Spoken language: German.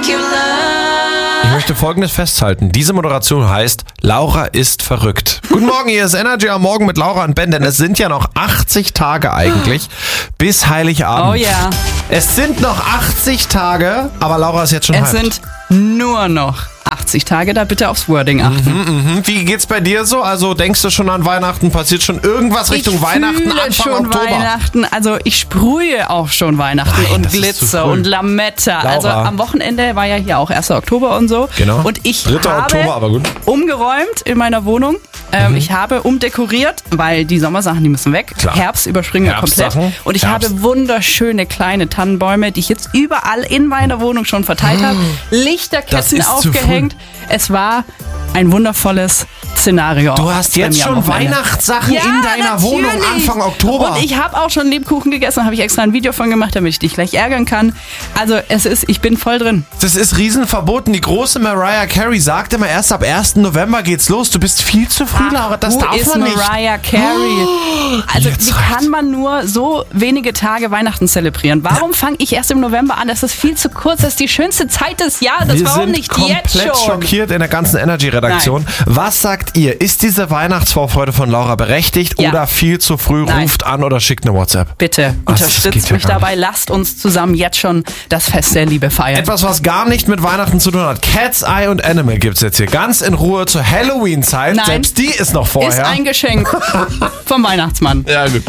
Ich möchte Folgendes festhalten. Diese Moderation heißt, Laura ist verrückt. Guten Morgen, hier ist Energy am Morgen mit Laura und Ben, denn es sind ja noch 80 Tage eigentlich bis Heiligabend. Oh ja. Es sind noch 80 Tage, aber Laura ist jetzt schon Es hyped. sind nur noch 80 Tage, da bitte aufs Wording achten. Wie geht's bei dir so? Also denkst du schon an Weihnachten? Passiert schon irgendwas Richtung Weihnachten, fühle Anfang schon Oktober? Weihnachten, also ich sprühe auch schon Weihnachten Nein, und das ist zu Glitzer früh. und Lametta. Laura. Also am Wochenende war ja hier auch 1. Oktober und so. Genau. Und ich 3. habe Oktober, aber gut. umgeräumt in meiner Wohnung. Ich habe umdekoriert, weil die Sommersachen, die müssen weg. Klar. Herbst überspringen wir komplett. Herbstsachen. Und ich Herbst. habe wunderschöne kleine Tannenbäume, die ich jetzt überall in meiner Wohnung schon verteilt habe. Das Lichterketten ist zu aufgehängt. Es war ein wundervolles Szenario. Du hast bei jetzt mir am schon Wochenende. Weihnachtssachen Ja, in deiner natürlich. Wohnung Anfang Oktober. Und ich habe auch schon Lebkuchen gegessen, habe ich extra ein Video von gemacht, damit ich dich gleich ärgern kann. Also ich bin voll drin. Das ist riesenverboten. Die große Mariah Carey sagt immer, erst ab 1. November geht's los. Du bist viel zu früh, Laura. Das Wo darf ist man nicht. Mariah Carey? Also jetzt wie reicht's. kann man nur so wenige Tage Weihnachten zelebrieren? Warum fange ich erst im November an? Das ist viel zu kurz. Das ist die schönste Zeit des Jahres. Wir Warum sind nicht jetzt komplett schon? schockiert in der ganzen Energy-Redaktion. Was sagt ihr? Ist diese Weihnachtsvorfreude von Laura berechtigt Ja. oder viel zu früh? Nein. Ruft an oder schickt eine WhatsApp. Bitte Das geht unterstützt ja mich gar dabei. Lasst uns zusammen jetzt schon das Fest der Liebe feiern. Etwas, was gar nicht mit Weihnachten zu tun hat. Cat's Eye und Animal gibt's jetzt hier ganz in Ruhe zur Halloween-Zeit. Nein. Selbst die ist noch vorher. Ist ein Geschenk vom Weihnachtsmann. Ja, gut.